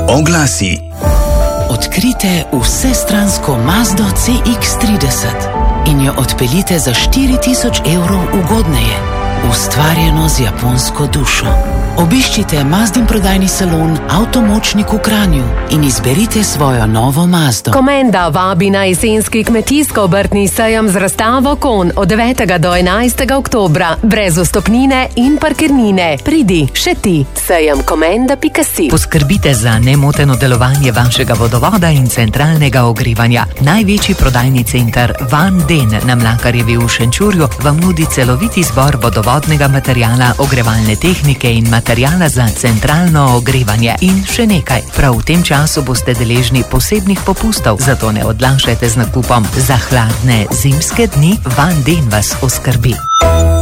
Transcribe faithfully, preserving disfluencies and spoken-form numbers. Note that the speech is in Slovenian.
Oglasi. Odkrite vsestransko Mazdo C X trideset in jo odpeljite za štiri tisoč evrov ugodneje. Ustvarjeno z japonsko dušo. Obiščite Mazdin prodajni salon Avtomočnik v Kranju in izberite svojo novo Mazdo. Komenda vabi na jesenski kmetijsko-obrtni sejem z razstavo konj od devetega do enajstega oktobra, brez vstopnine in parkirnine. Pridi, še ti, sejem komenda pika si. Poskrbite za nemoteno delovanje vašega vodovoda in centralnega ogrevanja. Največji prodajni center Van Den na Mlakarjevi v Šenčurju vam nudi celoviti zbor vodovodnega materijala, ogrevalne tehnike in materijala za centralno ogrevanje. In še nekaj, prav v tem času boste deležni posebnih popustov, zato ne odlašajte z nakupom. Za hladne zimske dni Van Den vas oskrbi.